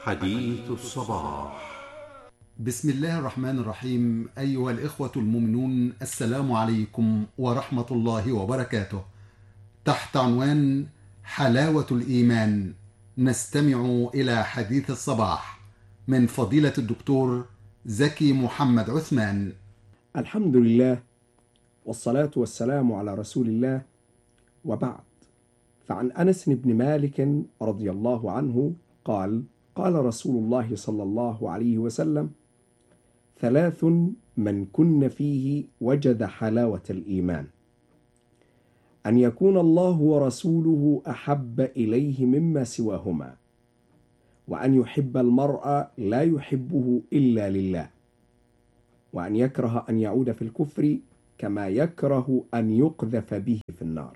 حديث الصباح. بسم الله الرحمن الرحيم. أيها الإخوة المؤمنون، السلام عليكم ورحمة الله وبركاته. تحت عنوان حلاوة الإيمان نستمع إلى حديث الصباح من فضيلة الدكتور زكي محمد عثمان. الحمد لله والصلاة والسلام على رسول الله، وبعد. فعن أنس بن مالك رضي الله عنه قال: قال رسول الله صلى الله عليه وسلم: ثلاث من كن فيه وجد حلاوة الإيمان: أن يكون الله ورسوله أحب إليه مما سواهما، وأن يحب المرء لا يحبه إلا لله، وأن يكره أن يعود في الكفر كما يكره أن يقذف به في النار.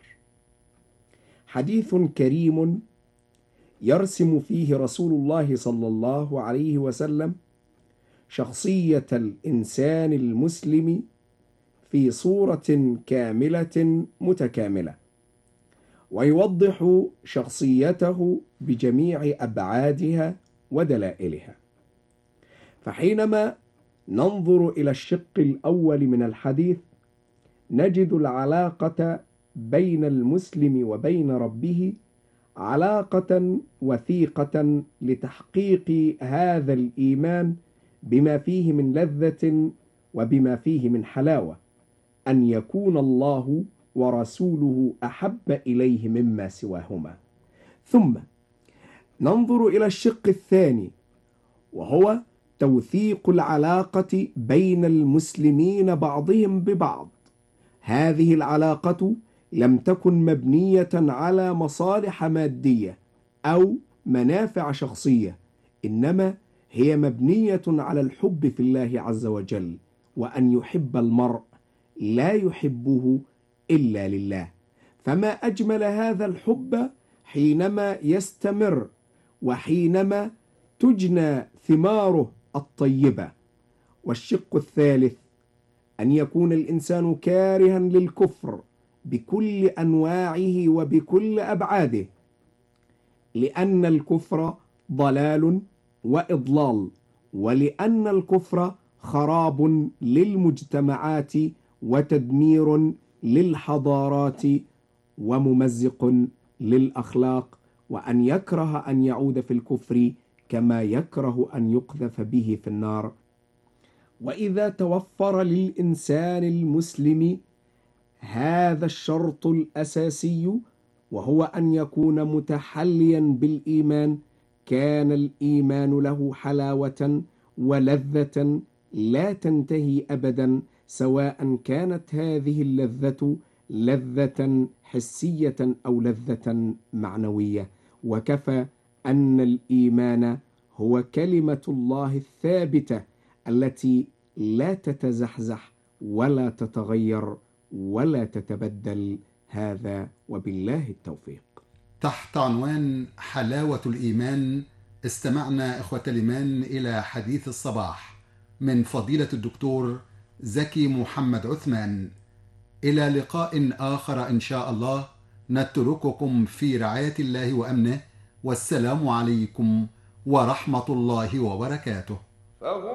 حديث كريم يرسم فيه رسول الله صلى الله عليه وسلم شخصية الإنسان المسلم في صورة كاملة متكاملة، ويوضح شخصيته بجميع أبعادها ودلائلها. فحينما ننظر إلى الشق الأول من الحديث نجد العلاقة بين المسلم وبين ربه علاقة وثيقة لتحقيق هذا الإيمان بما فيه من لذة وبما فيه من حلاوة، أن يكون الله ورسوله أحب إليه مما سواهما. ثم ننظر إلى الشق الثاني، وهو توثيق العلاقة بين المسلمين بعضهم ببعض. هذه العلاقة لم تكن مبنية على مصالح مادية أو منافع شخصية، إنما هي مبنية على الحب في الله عز وجل، وأن يحب المرء لا يحبه إلا لله. فما أجمل هذا الحب حينما يستمر وحينما تجنى ثماره الطيبة. والشق الثالث أن يكون الإنسان كارها للكفر بكل أنواعه وبكل أبعاده، لأن الكفر ضلال وإضلال، ولأن الكفر خراب للمجتمعات وتدمير للحضارات وممزق للأخلاق، وأن يكره أن يعود في الكفر كما يكره أن يقذف به في النار. وإذا توفر للإنسان المسلم هذا الشرط الأساسي، وهو أن يكون متحليا بالإيمان، كان الإيمان له حلاوة ولذة لا تنتهي أبدا، سواء كانت هذه اللذة لذة حسية أو لذة معنوية. وكفى أن الإيمان هو كلمة الله الثابتة التي لا تتزحزح ولا تتغير ولا تتبدل. هذا وبالله التوفيق. تحت عنوان حلاوة الإيمان استمعنا إخوة الإيمان إلى حديث الصباح من فضيلة الدكتور زكي محمد عثمان. إلى لقاء آخر إن شاء الله، نترككم في رعاية الله وأمنه، والسلام عليكم ورحمة الله وبركاته.